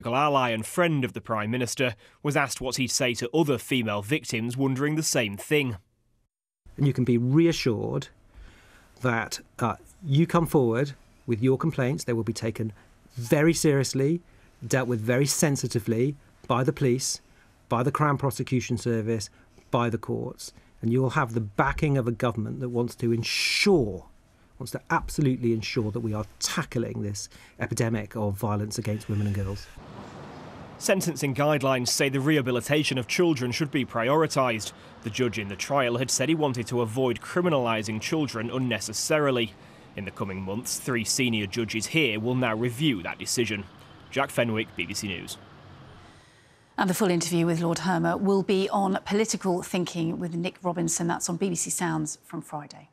ally and friend of the Prime Minister, was asked what he'd say to other female victims wondering the same thing. And you can be reassured that you come forward with your complaints, they will be taken very seriously, dealt with very sensitively by the police, by the Crown Prosecution Service, by the courts. And you'll have the backing of a government that wants to absolutely ensure that we are tackling this epidemic of violence against women and girls. Sentencing guidelines say the rehabilitation of children should be prioritised. The judge in the trial had said he wanted to avoid criminalising children unnecessarily. In the coming months, 3 senior judges here will now review that decision. Jack Fenwick, BBC News. And the full interview with Lord Hermer will be on political thinking with Nick Robinson. That's on BBC Sounds from Friday.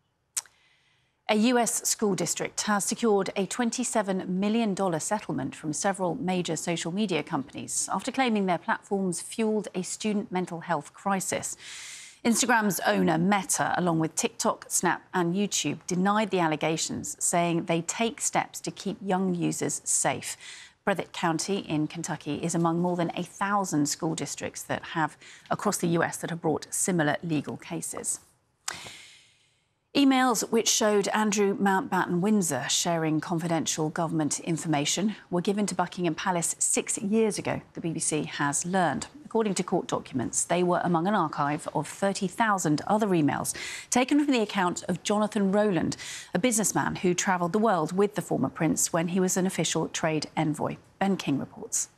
A US school district has secured a $27 million settlement from several major social media companies after claiming their platforms fueled a student mental health crisis. Instagram's owner, Meta, along with TikTok, Snap and YouTube, denied the allegations, saying they take steps to keep young users safe. Breathitt County in Kentucky is among more than 1,000 school districts that have across the US that have brought similar legal cases. Emails which showed Andrew Mountbatten Windsor sharing confidential government information were given to Buckingham Palace 6 years ago, the BBC has learned. According to court documents, they were among an archive of 30,000 other emails taken from the account of Jonathan Rowland, a businessman who travelled the world with the former prince when he was an official trade envoy. Ben King reports.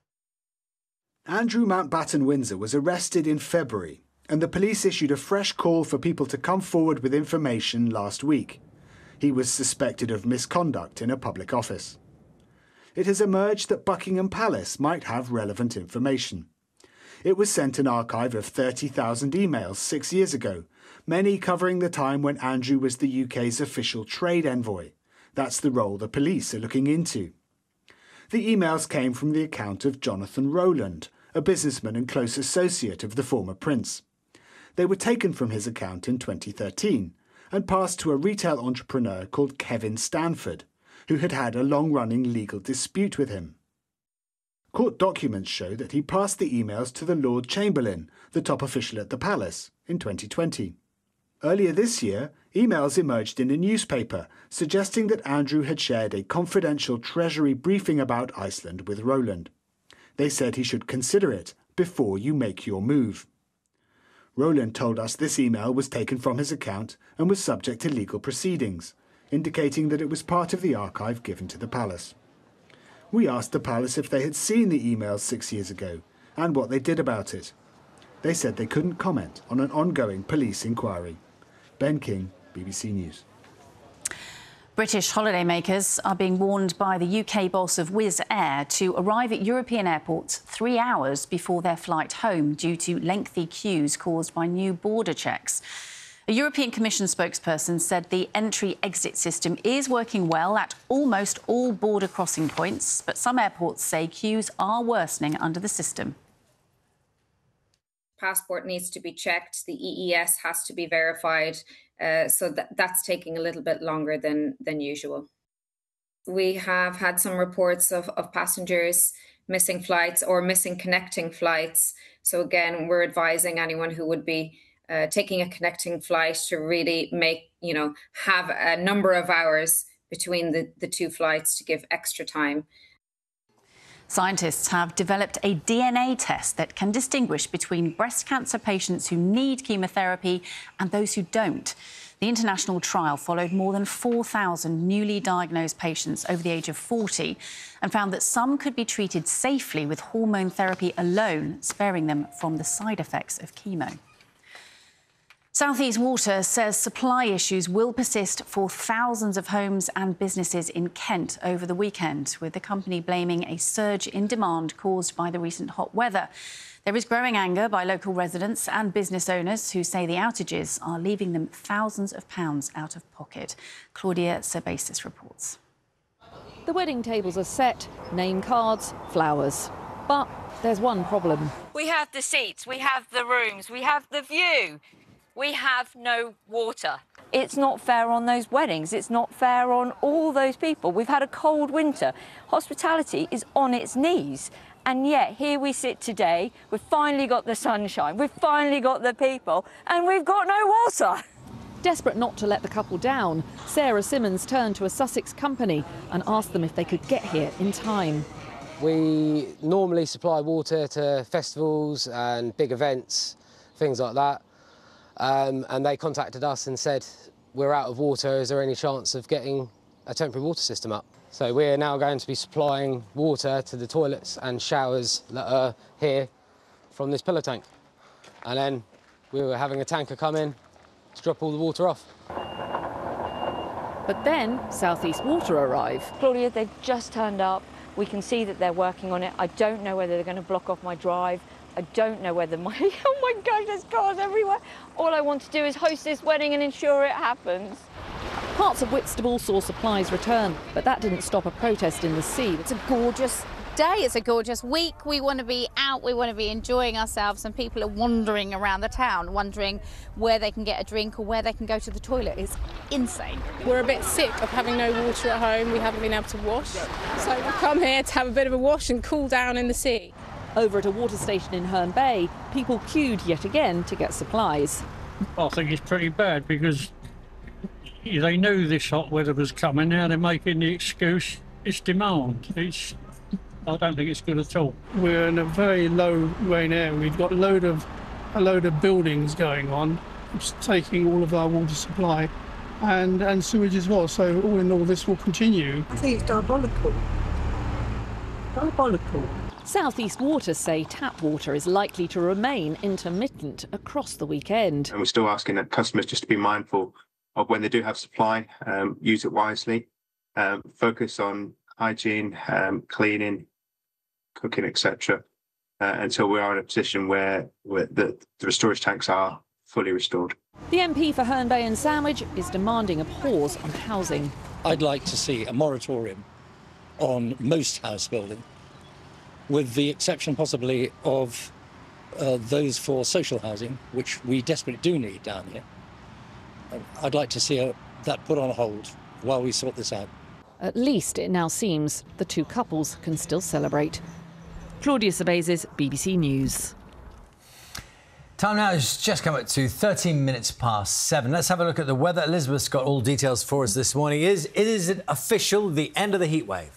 Andrew Mountbatten Windsor was arrested in February, and the police issued a fresh call for people to come forward with information last week. He was suspected of misconduct in a public office. It has emerged that Buckingham Palace might have relevant information. It was sent an archive of 30,000 emails 6 years ago, many covering the time when Andrew was the UK's official trade envoy. That's the role the police are looking into. The emails came from the account of Jonathan Rowland, a businessman and close associate of the former prince. They were taken from his account in 2013 and passed to a retail entrepreneur called Kevin Stanford, who had had a long-running legal dispute with him. Court documents show that he passed the emails to the Lord Chamberlain, the top official at the palace, in 2020. Earlier this year, emails emerged in a newspaper suggesting that Andrew had shared a confidential Treasury briefing about Iceland with Rowland. They said he should consider it before you make your move. Rowland told us this email was taken from his account and was subject to legal proceedings, indicating that it was part of the archive given to the palace. We asked the palace if they had seen the emails 6 years ago and what they did about it. They said they couldn't comment on an ongoing police inquiry. Ben King, BBC News. British holidaymakers are being warned by the UK boss of Wizz Air to arrive at European airports 3 hours before their flight home due to lengthy queues caused by new border checks. A European Commission spokesperson said the entry-exit system is working well at almost all border crossing points, but some airports say queues are worsening under the system. Passport needs to be checked, the EES has to be verified, so that's taking a little bit longer than usual. We have had some reports of passengers missing flights or missing connecting flights. So again, we're advising anyone who would be taking a connecting flight to really have a number of hours between the two flights to give extra time. Scientists have developed a DNA test that can distinguish between breast cancer patients who need chemotherapy and those who don't. The international trial followed more than 4,000 newly diagnosed patients over the age of 40 and found that some could be treated safely with hormone therapy alone, sparing them from the side effects of chemo. South East Water says supply issues will persist for thousands of homes and businesses in Kent over the weekend, with the company blaming a surge in demand caused by the recent hot weather. There is growing anger by local residents and business owners who say the outages are leaving them thousands of pounds out of pocket. Claudia Serbasis reports. The wedding tables are set, name cards, flowers. But there's one problem. We have the seats, we have the rooms, we have the view. We have no water. It's not fair on those weddings. It's not fair on all those people. We've had a cold winter. Hospitality is on its knees. And yet, here we sit today. We've finally got the sunshine. We've finally got the people. And we've got no water. Desperate not to let the couple down, Sarah Simmons turned to a Sussex company and asked them if they could get here in time. We normally supply water to festivals and big events, things like that. And they contacted us and said, we're out of water, is there any chance of getting a temporary water system up? So we're now going to be supplying water to the toilets and showers that are here from this pillar tank. And then we were having a tanker come in to drop all the water off. But then South East Water arrive. Claudia, they've just turned up. We can see that they're working on it. I don't know whether they're going to block off my drive. I don't know whether my... Oh my God, there's cars everywhere. All I want to do is host this wedding and ensure it happens. Parts of Whitstable saw supplies return, but that didn't stop a protest in the sea. It's a gorgeous day, it's a gorgeous week. We want to be out, we want to be enjoying ourselves, and people are wandering around the town, wondering where they can get a drink or where they can go to the toilet. It's insane. We're a bit sick of having no water at home. We haven't been able to wash. So we've come here to have a bit of a wash and cool down in the sea. Over at a water station in Herne Bay, people queued yet again to get supplies. I think it's pretty bad because they knew this hot weather was coming. Now they're making the excuse it's demand. I don't think it's good at all. We're in a very low rain area. We've got a load of buildings going on. It's taking all of our water supply and sewage as well. So all in all, this will continue. I think it's diabolical. Diabolical. South East Water say tap water is likely to remain intermittent across the weekend. And we're still asking that customers just to be mindful of when they do have supply, use it wisely, focus on hygiene, cleaning, cooking, etc., until we are in a position where the storage tanks are fully restored. The MP for Herne Bay and Sandwich is demanding a pause on housing. I'd like to see a moratorium on most house building, with the exception possibly of those for social housing, which we desperately do need down here. I'd like to see that put on hold while we sort this out. At least it now seems the two couples can still celebrate. Claudia Sabezes, BBC News. Time now has just come up to 13 minutes past 7. Let's have a look at the weather. Elizabeth's got all details for us this morning. Is it official, the end of the heat wave?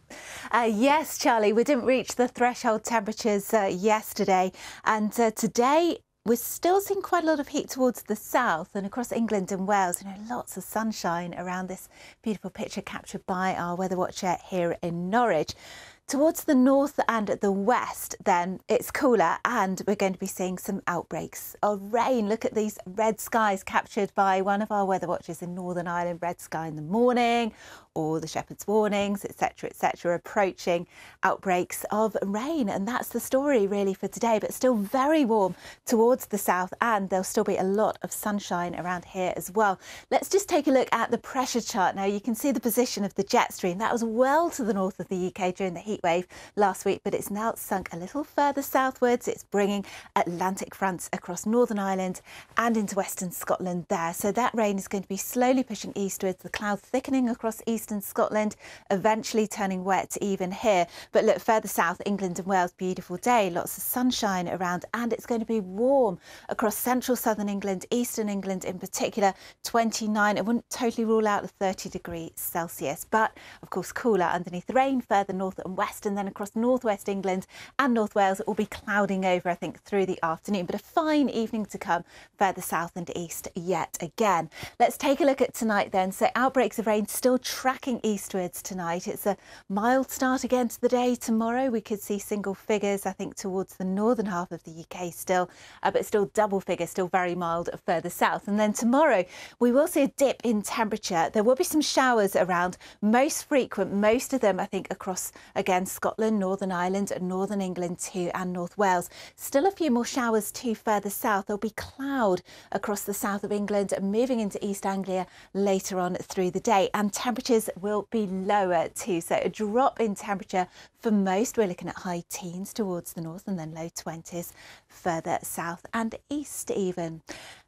Yes, Charlie, we didn't reach the threshold temperatures yesterday, and today we're still seeing quite a lot of heat towards the south and across England and Wales. Lots of sunshine around this beautiful picture captured by our weather watcher here in Norwich. Towards the north and the west, then, it's cooler and we're going to be seeing some outbreaks of rain. Look at these red skies captured by one of our weather watchers in Northern Ireland. Red sky in the morning, or the Shepherd's warnings, etc., approaching outbreaks of rain. And that's the story really for today, but still very warm towards the south, and there'll still be a lot of sunshine around here as well. Let's just take a look at the pressure chart now. You can see the position of the jet stream. That was well to the north of the UK during the heat wave last week, but it's now sunk a little further southwards. It's bringing Atlantic fronts across Northern Ireland and into western Scotland there. So that rain is going to be slowly pushing eastwards, the cloud thickening across eastern Scotland, eventually turning wet even here. But look, further south, England and Wales, beautiful day, lots of sunshine around, and it's going to be warm across central southern England, eastern England in particular, 29. I wouldn't totally rule out a 30 degrees Celsius, but of course cooler underneath the rain further north and west, and then across northwest England and North Wales it will be clouding over, I think, through the afternoon, but a fine evening to come further south and east yet again. Let's take a look at tonight then. So outbreaks of rain still tracking eastwards tonight. It's a mild start again to the day. Tomorrow we could see single figures, I think, towards the northern half of the UK still, but still double figures, still very mild further south. And then tomorrow we will see a dip in temperature. There will be some showers around, most frequent, most of them I think across again Scotland, Northern Ireland, Northern England too, and North Wales. Still a few more showers too further south. There'll be cloud across the south of England, moving into East Anglia later on through the day, and temperatures will be lower too. So a drop in temperature for most. We're looking at high teens towards the north and then low 20s further south and east even.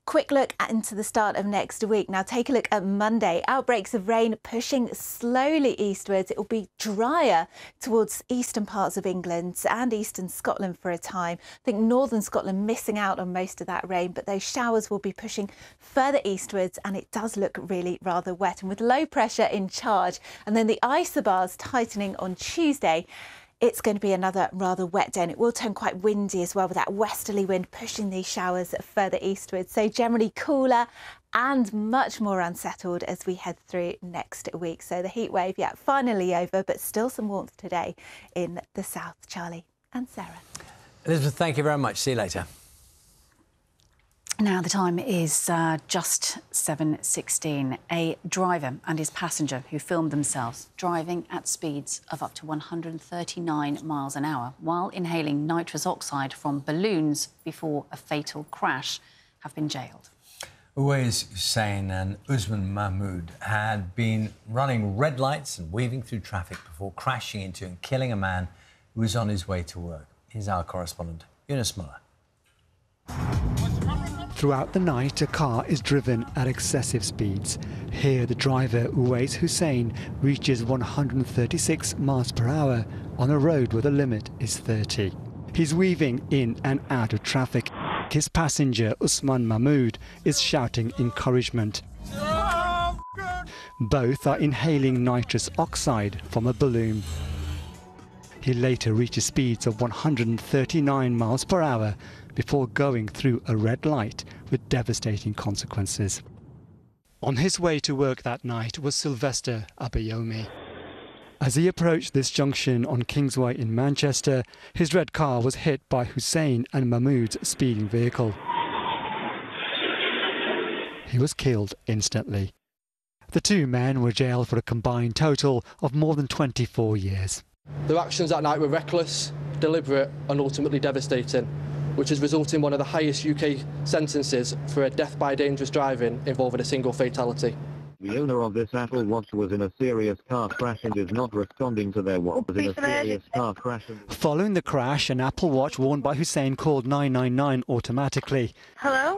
Quick look into the start of next week. Now take a look at Monday. Outbreaks of rain pushing slowly eastwards. It will be drier towards eastern parts of England and eastern Scotland for a time. I think northern Scotland missing out on most of that rain, but those showers will be pushing further eastwards, and it does look really rather wet. And with low pressure in charge and then the isobars tightening on Tuesday, it's going to be another rather wet day, and it will turn quite windy as well, with that westerly wind pushing these showers further eastwards. So generally cooler and much more unsettled as we head through next week. So the heat wave, finally over, but still some warmth today in the south. Charlie and Sarah. Elizabeth, thank you very much. See you later. Now the time is just 7:16. A driver and his passenger who filmed themselves driving at speeds of up to 139 miles an hour while inhaling nitrous oxide from balloons before a fatal crash have been jailed. Uwais Hussein and Usman Mahmood had been running red lights and weaving through traffic before crashing into and killing a man who was on his way to work. Here's our correspondent, Yunus Muller. Throughout the night, a car is driven at excessive speeds. Here, the driver, Uwais Hussein, reaches 136 miles per hour on a road where the limit is 30. He's weaving in and out of traffic. His passenger, Usman Mahmood, is shouting encouragement. Both are inhaling nitrous oxide from a balloon. He later reaches speeds of 139 miles per hour before going through a red light with devastating consequences. On his way to work that night was Sylvester Abayomi. As he approached this junction on Kingsway in Manchester, his red car was hit by Hussein and Mahmood's speeding vehicle. He was killed instantly. The two men were jailed for a combined total of more than 24 years. Their actions that night were reckless, deliberate and ultimately devastating, which has resulted in one of the highest UK sentences for a death by dangerous driving involving a single fatality. The owner of this Apple Watch was in a serious car crash and is not responding to their watch in a serious car crash. Following the crash, an Apple Watch worn by Hussein called 999 automatically. Hello?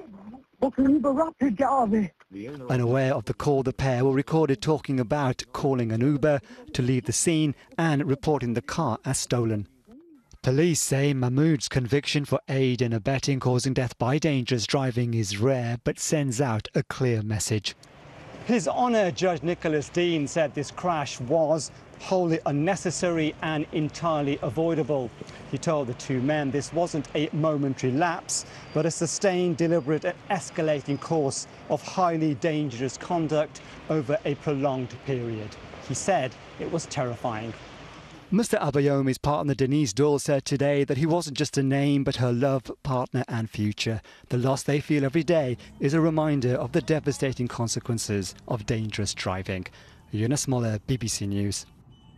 Unaware of the call, the pair were recorded talking about calling an Uber to leave the scene and reporting the car as stolen. Police say Mahmood's conviction for aid and abetting causing death by dangerous driving is rare, but sends out a clear message. His Honour Judge Nicholas Dean said this crash was wholly unnecessary and entirely avoidable. He told the two men this wasn't a momentary lapse, but a sustained, deliberate and escalating course of highly dangerous conduct over a prolonged period. He said it was terrifying. Mr. Abayomi's partner Denise Doyle said today that he wasn't just a name but her love, partner and future. The loss they feel every day is a reminder of the devastating consequences of dangerous driving. Yunus Muller, BBC News.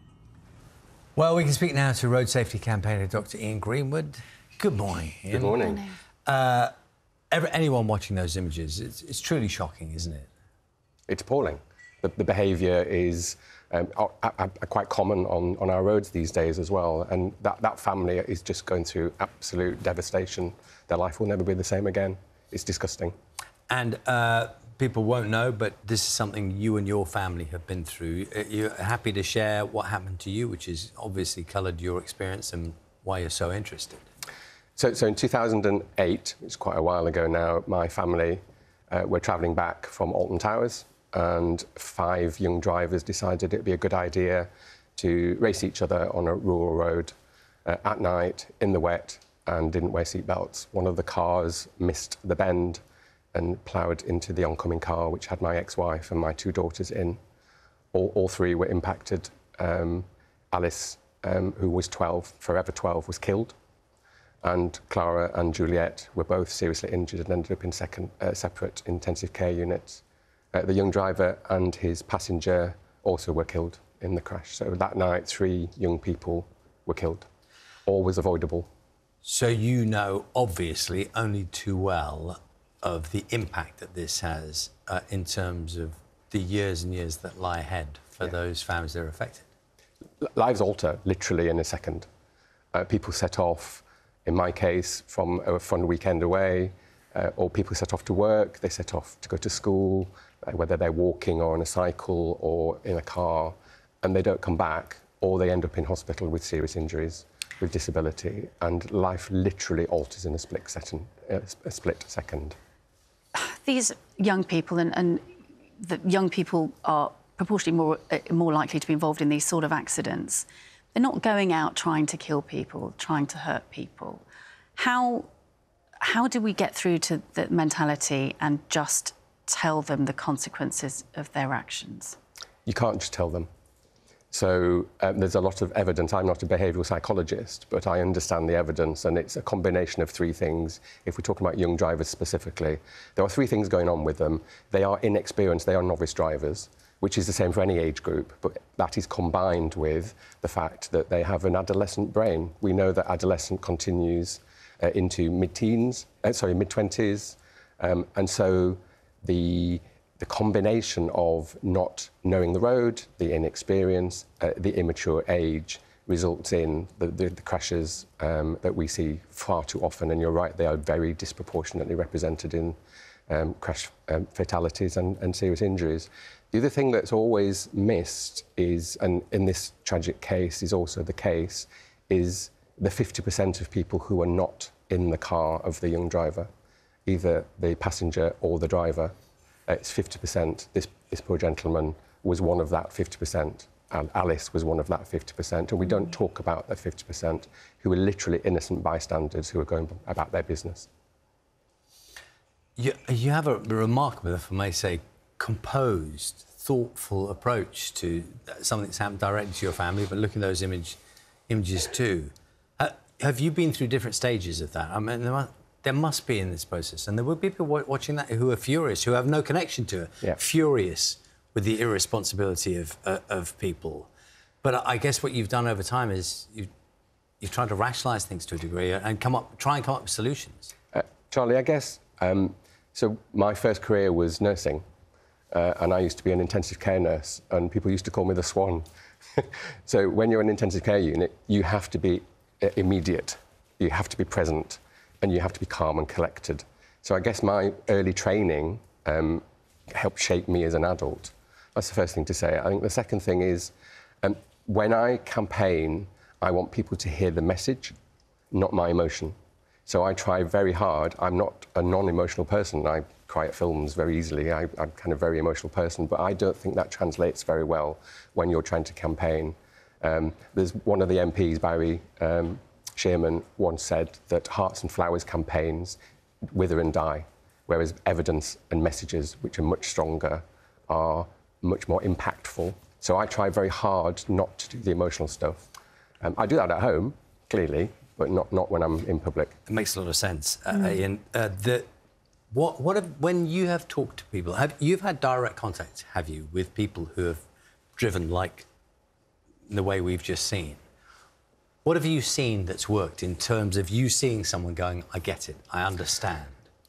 Well, we can speak now to road safety campaigner Dr. Ian Greenwood. Good morning, Ian. Good morning. Anyone watching those images, it's truly shocking, isn't it? It's appalling. The behaviour is quite common on our roads these days as well, and that family is just going through absolute devastation. Their life will never be the same again. It's disgusting. And people won't know, but this is something you and your family have been through. You're happy to share what happened to you, which has obviously coloured your experience and why you're so interested. So in 2008, it's quite a while ago now, my family were travelling back from Alton Towers, and 5 young drivers decided it'd be a good idea to race each other on a rural road at night in the wet and didn't wear seatbelts. One of the cars missed the bend and ploughed into the oncoming car, which had my ex-wife and my 2 daughters in. All 3 were impacted. Alice, who was 12, forever 12, was killed. And Clara and Juliet were both seriously injured and ended up in separate intensive care units. The young driver and his passenger also were killed in the crash. So that night, 3 young people were killed. All was avoidable. So you know, obviously, only too well of the impact that this has in terms of the years and years that lie ahead for those families that are affected. Lives alter, literally, in a second. People set off, in my case, from a fun weekend away, or people set off to work, they set off to go to school, whether they're walking or on a cycle or in a car, and they don't come back, or they end up in hospital with serious injuries, with disability, and life literally alters in a split second. These young people, and the young people are proportionally more likely to be involved in these sort of accidents. They're not going out trying to kill people, trying to hurt people. How do we get through to the mentality and just tell them the consequences of their actions? You can't just tell them. So there's a lot of evidence. I'm not a behavioural psychologist, but I understand the evidence, and it's a combination of three things. If we're talking about young drivers specifically, there are three things going on with them. They are inexperienced, they are novice drivers, which is the same for any age group, but that is combined with the fact that they have an adolescent brain. We know that adolescence continues into mid-20s, and so the combination of not knowing the road, the inexperience, the immature age results in the crashes that we see far too often. And you're right, they are very disproportionately represented in crash fatalities and serious injuries. The other thing that's always missed is, and in this tragic case is also the case, is the 50% of people who are not in the car of the young driver, either the passenger or the driver. It's 50%. This poor gentleman was one of that 50%, and Alice was one of that 50%. And we don't talk about the 50% who are literally innocent bystanders who are going about their business. You have a remarkable, if I may say, composed, thoughtful approach to something that's happened directly to your family, but looking at those images too. Have you been through different stages of that? I mean, there must be in this process, and there will be people watching that who are furious, who have no connection to it, furious with the irresponsibility of people. But I guess what you've done over time is you've tried to rationalise things to a degree and try and come up with solutions. Charlie, I guess, so my first career was nursing, and I used to be an intensive care nurse, and people used to call me the Swan. So when you're in an intensive care unit, you have to be immediate, you have to be present, and you have to be calm and collected. So I guess my early training helped shape me as an adult. That's the first thing to say. I think the second thing is, when I campaign, I want people to hear the message, not my emotion. So I try very hard. I'm not a non-emotional person. I cry at films very easily. I'm kind of a very emotional person, but I don't think that translates very well when you're trying to campaign. There's one of the MPs, Barry Shearman, once said that Hearts and Flowers campaigns wither and die, whereas evidence and messages, which are much stronger, are much more impactful. So I try very hard not to do the emotional stuff. I do that at home, clearly, but not when I'm in public. It makes a lot of sense, Ian. When you have talked to people, you've had direct contact, have you, with people who have driven like the way we've just seen? What have you seen that's worked in terms of you seeing someone going, I get it, I understand?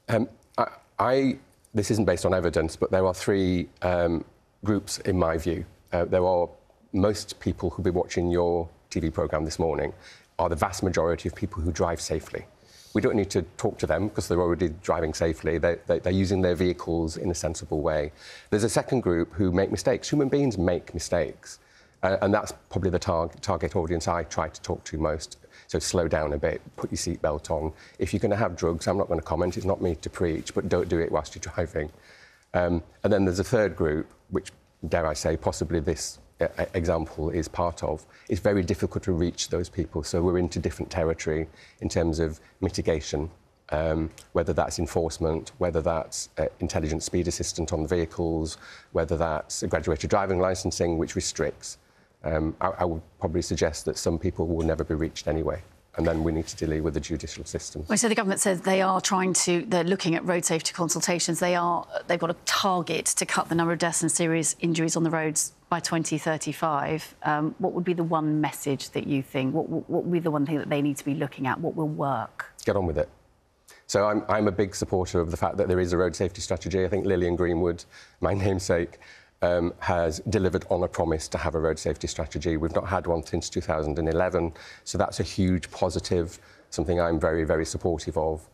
This isn't based on evidence, but there are three groups, in my view. There are most people who'll be watching your TV programme this morning are the vast majority of people who drive safely. We don't need to talk to them because they're already driving safely. They're using their vehicles in a sensible way. There's a second group who make mistakes. Human beings make mistakes. And that's probably the target audience I try to talk to most. So slow down a bit, put your seatbelt on. If you're going to have drugs, I'm not going to comment, it's not me to preach, but don't do it whilst you're driving. And then there's a third group, which, dare I say, possibly this example is part of. It's very difficult to reach those people, so we're into different territory in terms of mitigation, whether that's enforcement, whether that's intelligent speed assistant on the vehicles, whether that's graduated driving licensing, which restricts. I would probably suggest that some people will never be reached anyway, and then we need to deal with the judicial system. Well, so the government says they're looking at road safety consultations. They've got a target to cut the number of deaths and serious injuries on the roads by 2035. What would be the one message that you think, what would be the one thing that they need to be looking at? What will work? Get on with it. So I'm a big supporter of the fact that there is a road safety strategy. I think Lillian Greenwood, my namesake, has delivered on a promise to have a road safety strategy. We've not had one since 2011, so that's a huge positive, something I'm very, very supportive of.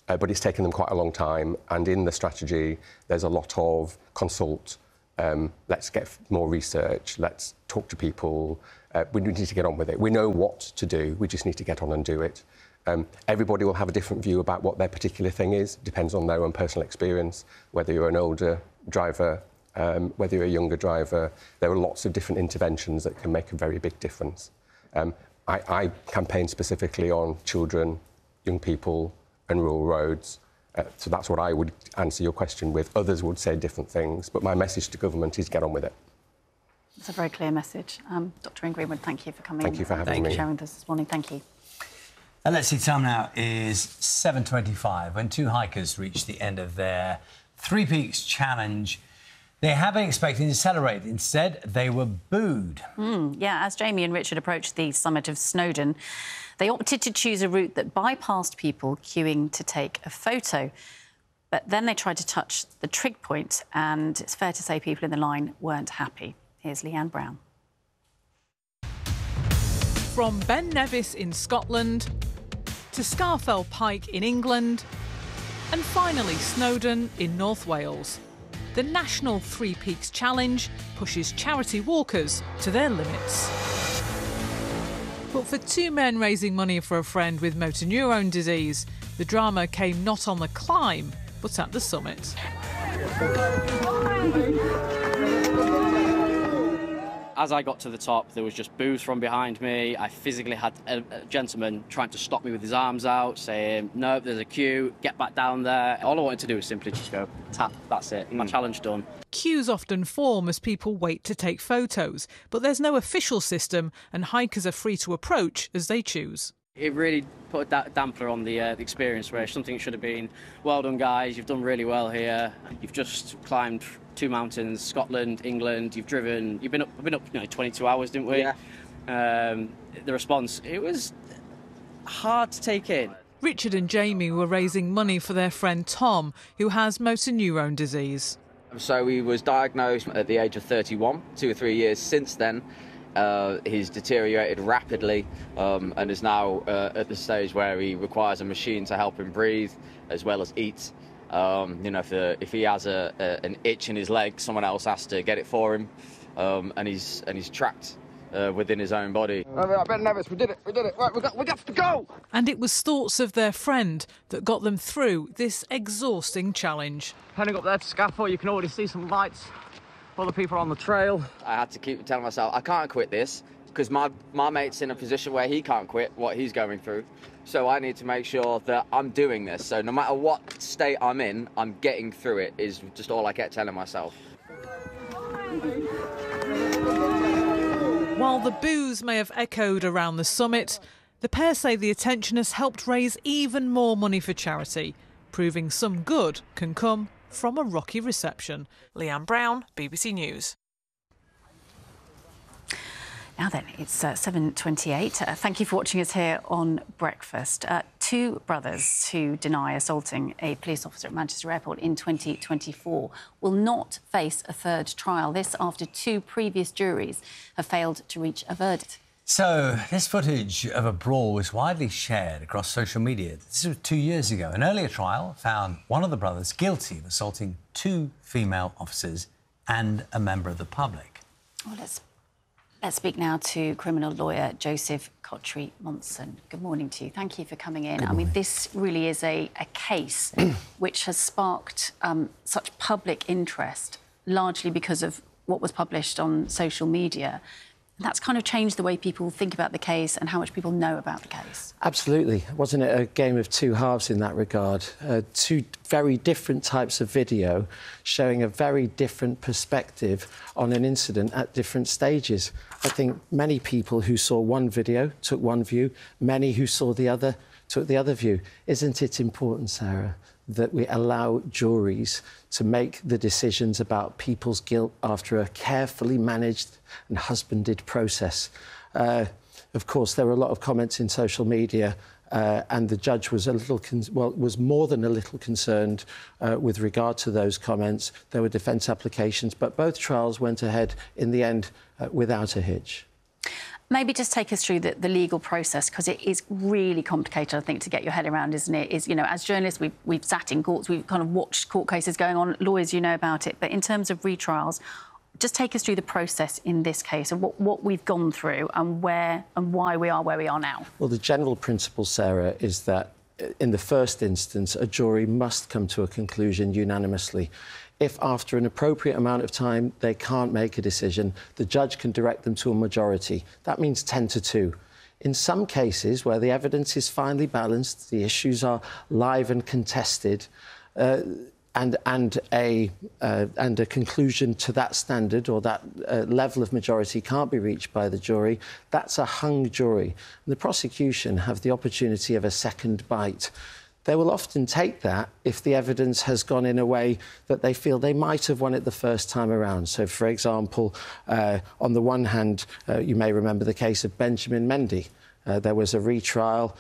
but it's taken them quite a long time. And in the strategy, there's a lot of consult, let's get more research, let's talk to people. We need to get on with it. We know what to do, we just need to get on and do it. Everybody will have a different view about what their particular thing is, depends on their own personal experience, whether you're an older driver, whether you're a younger driver. There are lots of different interventions that can make a very big difference. I campaign specifically on children, young people and rural roads. So that's what I would answer your question with. Others would say different things, but my message to government is get on with it. It's a very clear message. Dr. Ian Greenwood, thank you for coming. Thank you for having me. Sharing with us this morning. Thank you. And let's see, time now is 7:25 when two hikers reached the end of their Three Peaks challenge. They had been expecting to celebrate. Instead, they were booed. Yeah, as Jamie and Richard approached the summit of Snowdon, they opted to choose a route that bypassed people queuing to take a photo. But then they tried to touch the trig point, and it's fair to say people in the line weren't happy. Here's Leanne Brown. From Ben Nevis in Scotland to Scafell Pike in England and finally Snowdon in North Wales, the National Three Peaks Challenge pushes charity walkers to their limits. But for two men raising money for a friend with motor neurone disease, the drama came not on the climb, but at the summit. As I got to the top, there was just boos from behind me. I physically had a gentleman trying to stop me with his arms out, saying, no, there's a queue, get back down there. All I wanted to do was simply just go, tap, that's it, my challenge done. Queues often form as people wait to take photos, but there's no official system and hikers are free to approach as they choose. It really put a damper on the experience, where something should have been, well done guys, you've done really well here. You've just climbed 2 mountains, Scotland, England, you've been up 22 hours, didn't we? Yeah. The response, it was hard to take in. Richard and Jamie were raising money for their friend Tom, who has motor neurone disease. So he was diagnosed at the age of 31, 2 or 3 years since then. He's deteriorated rapidly and is now at the stage where he requires a machine to help him breathe as well as eat. If he has an itch in his leg, someone else has to get it for him, and he's trapped within his own body. Ben Nevis, we did it, right, we got to go! And it was thoughts of their friend that got them through this exhausting challenge. Heading up there to Scafell, you can already see some lights. Other people on the trail. I had to keep telling myself, I can't quit this, because my mate's in a position where he can't quit what he's going through. So I need to make sure that I'm doing this. So no matter what state I'm in, I'm getting through it, is just all I kept telling myself. While the boos may have echoed around the summit, the pair say the attention has helped raise even more money for charity, proving some good can come from a rocky reception. Leanne Brown, BBC News. Now then, it's 7:28. Thank you for watching us here on Breakfast. Two brothers who deny assaulting a police officer at Manchester Airport in 2024 will not face a third trial. This after two previous juries have failed to reach a verdict. So, this footage of a brawl was widely shared across social media. This was 2 years ago. An earlier trial found one of the brothers guilty of assaulting two female officers and a member of the public. Well, let's speak now to criminal lawyer Joseph Cotchery-Monson. Good morning to you. Thank you for coming in. I mean, this really is a case which has sparked such public interest, largely because of what was published on social media. That's kind of changed the way people think about the case and how much people know about the case. Absolutely. Wasn't it a game of two halves in that regard? Two very different types of video showing a very different perspective on an incident at different stages. I think many people who saw one video took one view, many who saw the other took the other view. Isn't it important, Sarah, that we allow juries to make the decisions about people's guilt after a carefully managed and husbanded process? Of course, there were a lot of comments in social media, and the judge was was more than a little concerned with regard to those comments. There were defence applications, but both trials went ahead in the end without a hitch. Maybe just take us through the legal process, because it is really complicated, I think, to get your head around, isn't it? Is, you know, as journalists, we've sat in courts, we've kind of watched court cases going on. Lawyers, you know about it. But in terms of retrials, just take us through the process in this case and what we've gone through and where and why we are where we are now. Well, the general principle, Sarah, is that in the first instance, a jury must come to a conclusion unanimously. If after an appropriate amount of time they can't make a decision, the judge can direct them to a majority. That means 10-2. In some cases where the evidence is finely balanced, the issues are live and contested, and a conclusion to that standard or that level of majority can't be reached by the jury, that's a hung jury. The prosecution have the opportunity of a second bite. They will often take that if the evidence has gone in a way that they feel they might have won it the first time around. So, for example, on the one hand, you may remember the case of Benjamin Mendy. There was a retrial.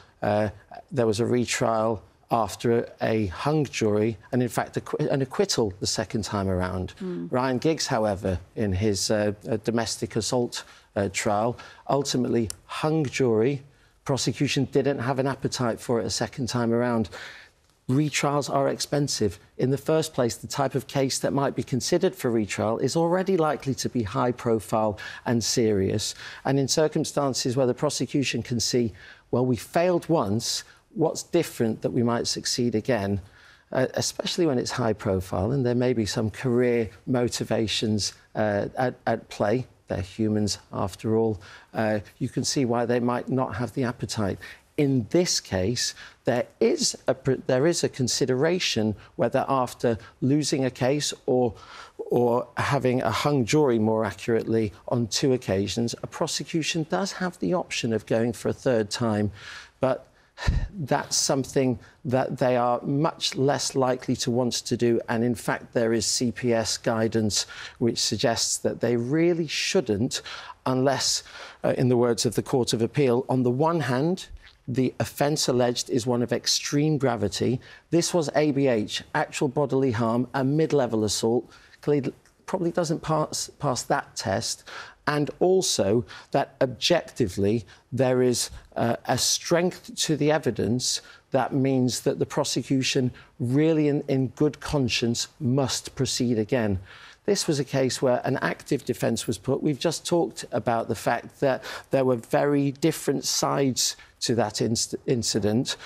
After a hung jury, and in fact an acquittal the second time around. Ryan Giggs, however, in his domestic assault trial, ultimately hung jury. Prosecution didn't have an appetite for it a second time around. Retrials are expensive. In the first place, the type of case that might be considered for retrial is already likely to be high profile and serious. And in circumstances where the prosecution can see, well, we failed once, what's different that we might succeed again, especially when it's high profile and there may be some career motivations at play. They're humans, after all. You can see why they might not have the appetite. In this case, there is a consideration whether after losing a case or having a hung jury, more accurately, on 2 occasions, a prosecution does have the option of going for a third time. But that's something that they are much less likely to want to do. And in fact, there is CPS guidance which suggests that they really shouldn't, unless, in the words of the Court of Appeal, on the one hand, the offence alleged is one of extreme gravity. This was ABH, actual bodily harm, a mid-level assault. Probably doesn't pass that test. And also that objectively there is a strength to the evidence that means that the prosecution really in good conscience must proceed again. This was a case where an active defence was put. We've just talked about the fact that there were very different sides to that incident,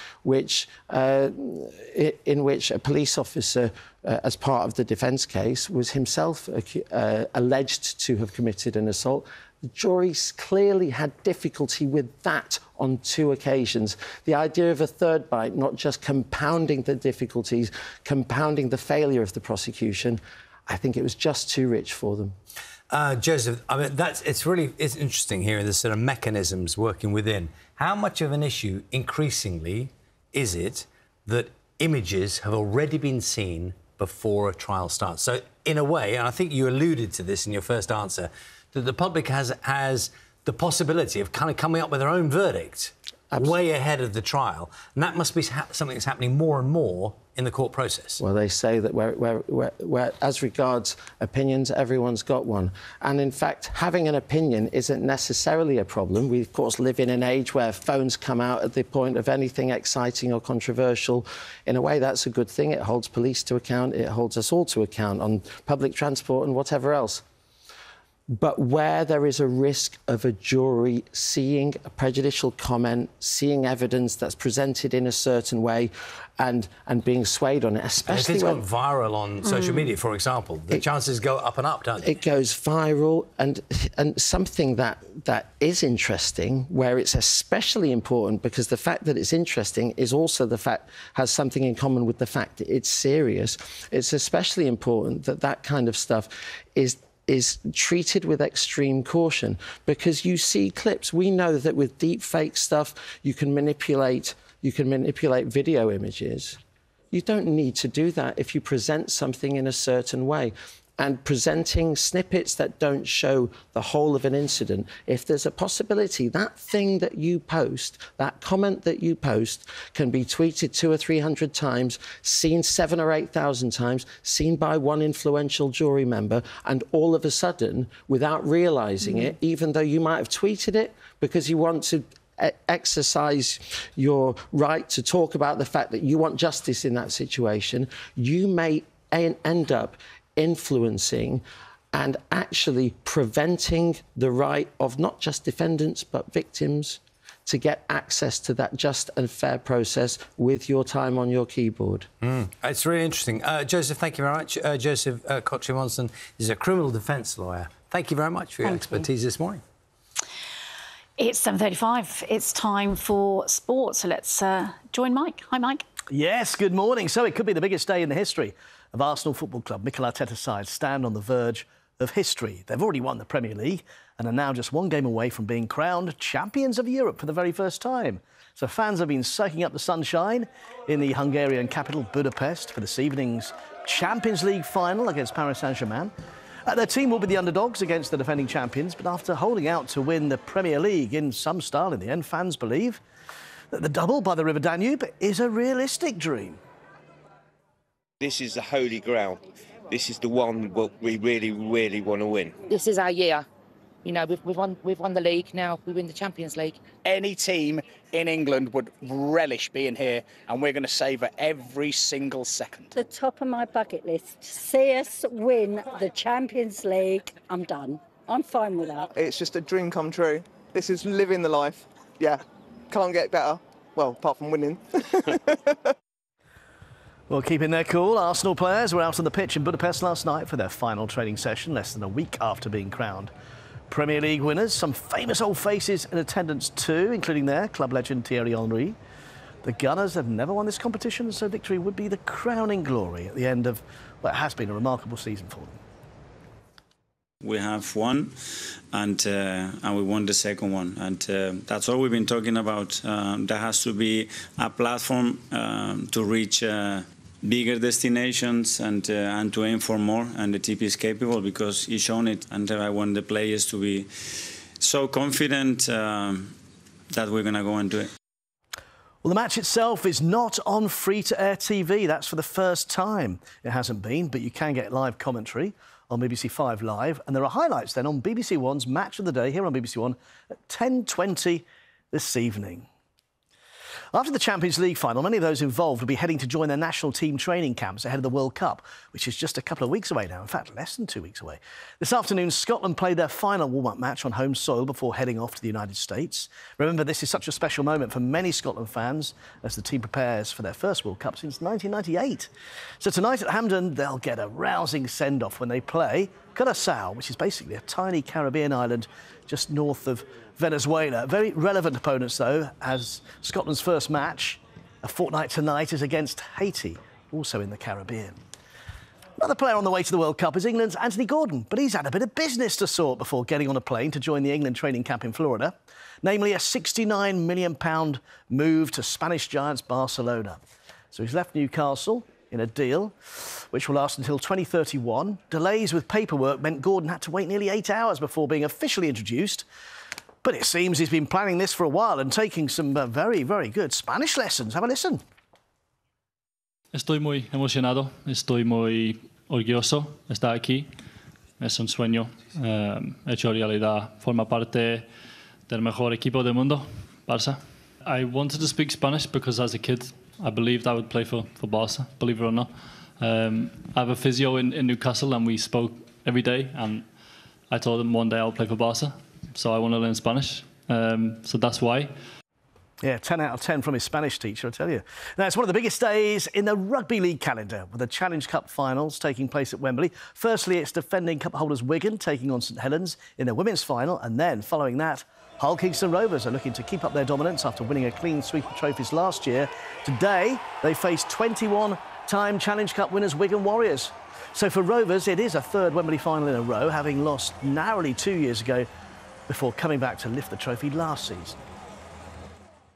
in which a police officer, as part of the defence case, was himself alleged to have committed an assault. The jury clearly had difficulty with that on 2 occasions. The idea of a third bite, not just compounding the difficulties, compounding the failure of the prosecution, I think it was just too rich for them. Joseph, I mean, it's interesting hearing the sort of mechanisms working within. How much of an issue, increasingly, is it that images have already been seen before a trial starts? So, in a way, and I think you alluded to this in your first answer, that the public has the possibility of kind of coming up with their own verdict way ahead of the trial, and that must be something that's happening more and more in the court process. Well, they say that where as regards opinions, everyone's got one. And in fact, having an opinion isn't necessarily a problem. We, of course, live in an age where phones come out at the point of anything exciting or controversial. In a way, that's a good thing. It holds police to account. It holds us all to account on public transport and whatever else. But where there is a risk of a jury seeing a prejudicial comment, seeing evidence that's presented in a certain way and being swayed on it, especially if it's gone viral on social media, for example, the chances go up and up, don't they? It goes viral, and something that is interesting, where it's especially important, because the fact that it's interesting is also has something in common with the fact that it's serious. It's especially important that kind of stuff is treated with extreme caution, because you see clips. We know that with deep fake stuff, you can manipulate video images. You don't need to do that if you present something in a certain way. and presenting snippets that don't show the whole of an incident, if there's a possibility that thing that you post, that comment that you post, can be tweeted 200 or 300 times, seen 7,000 or 8,000 times, seen by one influential jury member, and all of a sudden, without realising it, even though you might have tweeted it because you want to exercise your right to talk about the fact that you want justice in that situation, you may end up influencing and actually preventing the right of not just defendants but victims to get access to that just and fair process with your time on your keyboard. It's really interesting. Joseph, thank you very much. Joseph Cotchery-Monson is a criminal defence lawyer. Thank you very much for your expertise this morning. It's 7:35. It's time for sport. So let's join Mike. Hi, Mike. Yes, good morning. So it could be the biggest day in the history of Arsenal Football Club. Mikel Arteta's side stand on the verge of history. They've already won the Premier League and are now just one game away from being crowned champions of Europe for the very first time. So fans have been soaking up the sunshine in the Hungarian capital, Budapest, for this evening's Champions League final against Paris Saint-Germain. Their team will be the underdogs against the defending champions, but after holding out to win the Premier League in some style in the end, fans believe that the double by the River Danube is a realistic dream. This is the holy grail. This is the one we really, really want to win. This is our year. You know, we've won the league, now we win the Champions League. Any team in England would relish being here, and we're going to savour every single second. The top of my bucket list, see us win the Champions League. I'm done. I'm fine with that. It's just a dream come true. This is living the life. Yeah, can't get better. Well, apart from winning. Well, keeping their cool, Arsenal players were out on the pitch in Budapest last night for their final training session, less than a week after being crowned Premier League winners. Some famous old faces in attendance too, including their club legend Thierry Henry. The Gunners have never won this competition, so victory would be the crowning glory at the end of what has been a remarkable season for them. We have won, and we won the second one, and that's all we've been talking about. There has to be a platform to reach bigger destinations and to aim for more, and the TP is capable because he's shown it, and I want the players to be so confident that we're going to go and do it. Well, the match itself is not on free-to-air TV. That's for the first time. It hasn't been, but you can get live commentary on BBC 5 Live, and there are highlights then on BBC One's Match of the Day here on BBC One at 10:20 this evening. After the Champions League final, many of those involved will be heading to join their national team training camps ahead of the World Cup, which is just a couple of weeks away now. In fact, less than 2 weeks away. This afternoon, Scotland played their final warm-up match on home soil before heading off to the United States. Remember, this is such a special moment for many Scotland fans as the team prepares for their first World Cup since 1998. So tonight at Hampden, they'll get a rousing send-off when they play Curaçao, which is basically a tiny Caribbean island just north of Venezuela. Very relevant opponents, though, as Scotland's first match, a fortnight tonight, is against Haiti, also in the Caribbean. Another player on the way to the World Cup is England's Anthony Gordon, but he's had a bit of business to sort before getting on a plane to join the England training camp in Florida, namely a £69 million move to Spanish giants Barcelona. So he's left Newcastle in a deal which will last until 2031. Delays with paperwork meant Gordon had to wait nearly 8 hours before being officially introduced. But it seems he's been planning this for a while and taking some very, very good Spanish lessons. Have a listen. Estoy muy emocionado, estoy muy orgulloso de estar aquí. Es un sueño hecho realidad. Forma parte del mejor equipo del mundo, Barça. I wanted to speak Spanish because as a kid I believed I would play for Barça, believe it or not. I have a physio in Newcastle and we spoke every day, and I told him one day I'll play for Barça. So I want to learn Spanish, so that's why. Yeah, 10 out of 10 from his Spanish teacher, I tell you. Now, it's one of the biggest days in the Rugby League calendar, with the Challenge Cup finals taking place at Wembley. Firstly, it's defending cup holders Wigan taking on St Helens in their women's final, and then, following that, Hull Kingston Rovers are looking to keep up their dominance after winning a clean sweep of trophies last year. Today, they face 21-time Challenge Cup winners Wigan Warriors. So for Rovers, it is a third Wembley final in a row, having lost narrowly 2 years ago before coming back to lift the trophy last season.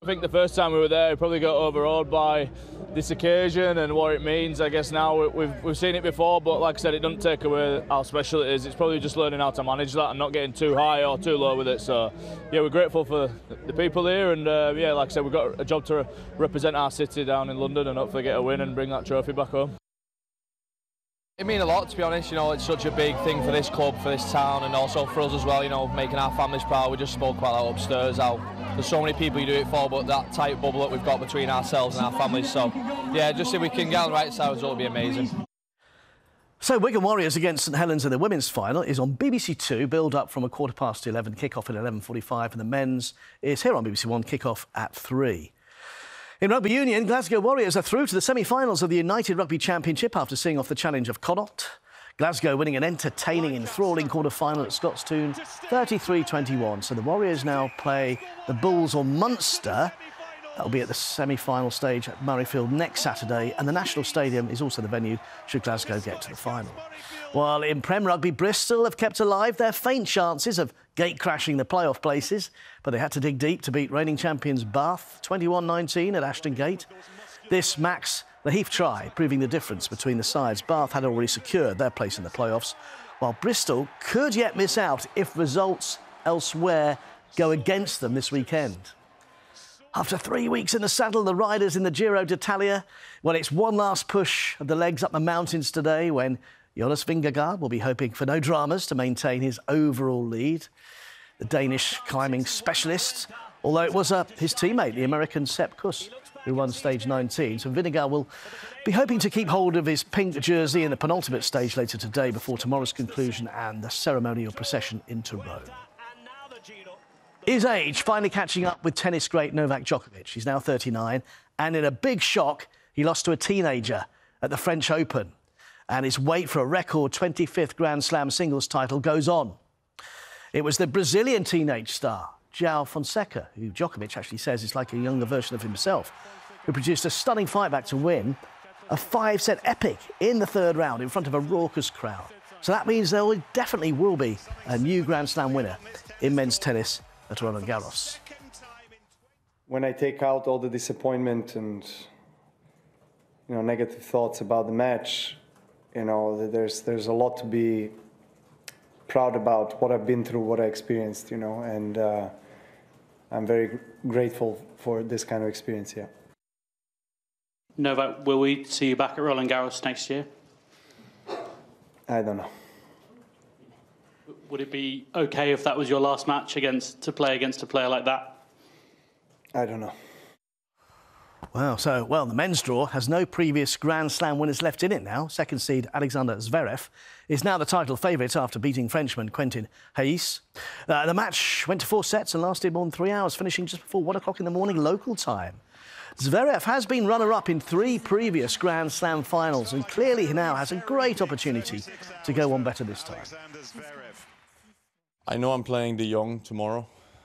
I think the first time we were there, we probably got overawed by this occasion and what it means. I guess now we've seen it before, but like I said, it doesn't take away how special it is. It's probably just learning how to manage that and not getting too high or too low with it. So, yeah, we're grateful for the people here, and yeah, like I said, we've got a job to represent our city down in London and hopefully get a win and bring that trophy back home. It means a lot, to be honest. You know, it's such a big thing for this club, for this town, and also for us as well. You know, making our families proud. We just spoke about that upstairs. How there's so many people you do it for, but that tight bubble that we've got between ourselves and our families. So, yeah, just if we can get on the right side, it'll be amazing. So Wigan Warriors against St Helens in the women's final is on BBC Two, build up from 11:15, kick-off at 11:45, and the men's is here on BBC One, kick-off at 3. In rugby union, Glasgow Warriors are through to the semi-finals of the United Rugby Championship after seeing off the challenge of Connacht. Glasgow winning an entertaining, enthralling quarter-final at Scottstoun, 33-21. So the Warriors now play the Bulls on Munster. That'll be at the semi-final stage at Murrayfield next Saturday, and the National Stadium is also the venue should Glasgow get to the final. While in Prem Rugby, Bristol have kept alive their faint chances of gate-crashing the playoff places, but they had to dig deep to beat reigning champions Bath 21-19 at Ashton Gate. This Max Laheath try, proving the difference between the sides. Bath had already secured their place in the playoffs, while Bristol could yet miss out if results elsewhere go against them this weekend. After 3 weeks in the saddle, the riders in the Giro d'Italia, well, it's one last push of the legs up the mountains today when Jonas Vingegaard will be hoping for no dramas to maintain his overall lead. The Danish climbing specialist, although it was his teammate, the American Sepp Kuss, who won stage 19. So Vingegaard will be hoping to keep hold of his pink jersey in the penultimate stage later today before tomorrow's conclusion and the ceremonial procession into Rome. Is age finally catching up with tennis great Novak Djokovic? He's now 39, and in a big shock, he lost to a teenager at the French Open. And his wait for a record 25th Grand Slam singles title goes on. It was the Brazilian teenage star, João Fonseca, who Djokovic actually says is like a younger version of himself, who produced a stunning fight back to win a 5-set epic in the third round in front of a raucous crowd. So that means there definitely will be a new Grand Slam winner in men's tennis at Roland Garros. When I take out all the disappointment and negative thoughts about the match, there's a lot to be proud about what I've been through, what I experienced, and I'm very grateful for this kind of experience, yeah. Novak, will we see you back at Roland Garros next year? I don't know. Would it be okay if that was your last match to play against a player like that? I don't know. Wow, so, well, the men's draw has no previous Grand Slam winners left in it now. Second seed Alexander Zverev is now the title favourite after beating Frenchman Quentin Hayes. The match went to 4 sets and lasted more than 3 hours, finishing just before 1 o'clock in the morning local time. Zverev has been runner-up in 3 previous Grand Slam finals and clearly now has a great opportunity to go on better this time. I know I'm playing De Jong tomorrow.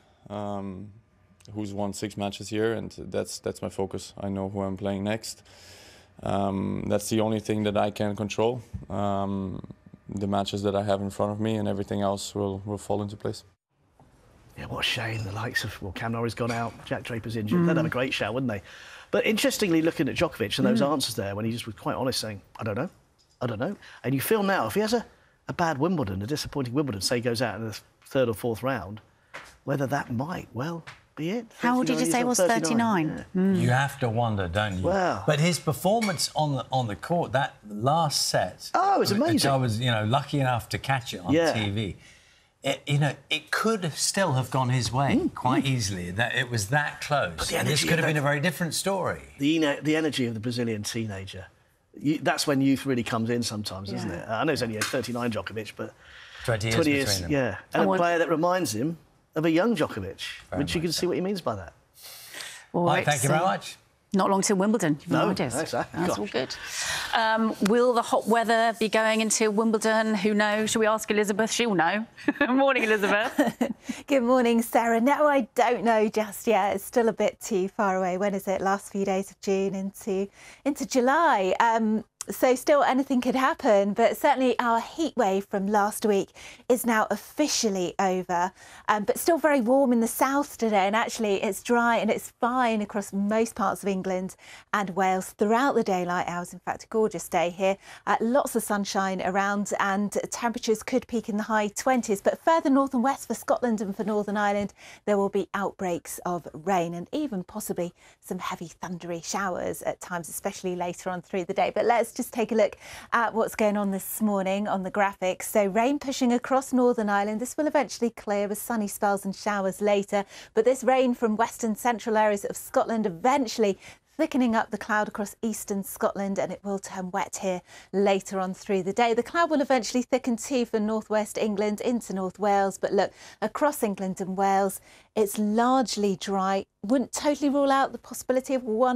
Who's won 6 matches here, and that's my focus. I know who I'm playing next. That's the only thing that I can control. The matches that I have in front of me, and everything else will fall into place. Yeah, what a shame. The likes of, well, Cam Norrie's gone out, Jack Draper's injured. They'd have a great shout, wouldn't they? But interestingly, looking at Djokovic and those answers there, when he just was quite honest, saying, I don't know. And you feel now, if he has a bad Wimbledon, a disappointing Wimbledon, say he goes out in the 3rd or 4th round, whether that might well be it. How old did you say was 39? Yeah. You have to wonder, don't you? Wow. But his performance on the court, that last set... Oh, it was amazing. Which I was, lucky enough to catch it on TV. It could still have gone his way quite easily. That it was that close. And this could have been a very different story. The energy of the Brazilian teenager. That's when youth really comes in sometimes, isn't it? I know he's only 39, Djokovic, but... 20 years between them. Yeah. And a player that reminds him of a young Djokovic, which you can see what he means by that. Well, thank you very much. Not long till Wimbledon. No, exactly. That's all good. Will the hot weather be going into Wimbledon? Who knows? Shall we ask Elizabeth? She'll know. Morning, Elizabeth. Good morning, Sarah. No, I don't know just yet. It's still a bit too far away. When is it? Last few days of June into July. So still anything could happen, but certainly our heat wave from last week is now officially over, but still very warm in the south today. And actually it's dry and it's fine across most parts of England and Wales throughout the daylight hours. In fact, a gorgeous day here. Lots of sunshine around and temperatures could peak in the high 20s. But further north and west for Scotland and for Northern Ireland, there will be outbreaks of rain and even possibly some heavy thundery showers at times, especially later on through the day. But let's just take a look at what's going on this morning on the graphics. So rain pushing across Northern Ireland. This will eventually clear with sunny spells and showers later. But this rain from western central areas of Scotland eventually thickening up the cloud across eastern Scotland, and it will turn wet here later on through the day. The cloud will eventually thicken too for northwest England into North Wales. But look, across England and Wales, it's largely dry. Wouldn't totally rule out the possibility of one